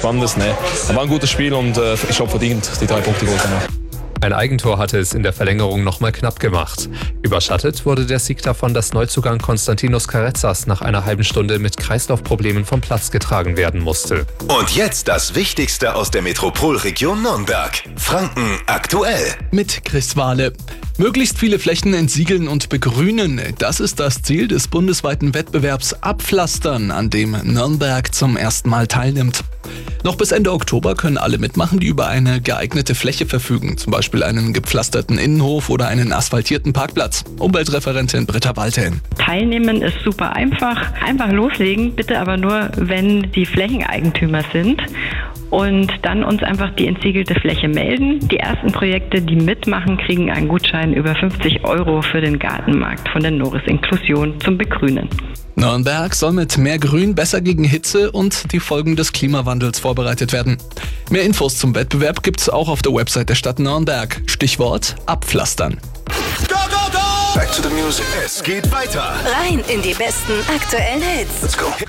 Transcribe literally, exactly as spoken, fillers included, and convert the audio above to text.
Spannendes. Nee. Aber war ein gutes Spiel und äh, ich habe verdient die drei Punkte geholt danach. Ein Eigentor hatte es in der Verlängerung nochmal knapp gemacht. Überschattet wurde der Sieg davon, dass Neuzugang Konstantinos Karezas nach einer halben Stunde mit Kreislaufproblemen vom Platz getragen werden musste. Und jetzt das Wichtigste aus der Metropolregion Nürnberg. Franken aktuell. Mit Chris Wahle. Möglichst viele Flächen entsiegeln und begrünen. Das ist das Ziel des bundesweiten Wettbewerbs Abpflastern, an dem Nürnberg zum ersten Mal teilnimmt. Noch bis Ende Oktober können alle mitmachen, die über eine geeignete Fläche verfügen, zum Beispiel einen gepflasterten Innenhof oder einen asphaltierten Parkplatz. Umweltreferentin Britta Walthen. Teilnehmen ist super einfach. Einfach loslegen, bitte aber nur, wenn die Flächeneigentümer sind. Und dann uns einfach die entsiegelte Fläche melden. Die ersten Projekte, die mitmachen, kriegen einen Gutschein über fünfzig Euro für den Gartenmarkt von der Noris Inklusion zum Begrünen. Nürnberg soll mit mehr Grün besser gegen Hitze und die Folgen des Klimawandels vorbereitet werden. Mehr Infos zum Wettbewerb gibt's auch auf der Website der Stadt Nürnberg. Stichwort Abpflastern. Go, go, go! Back to the music. Es geht weiter. Rein in die besten aktuellen Hits. Let's go.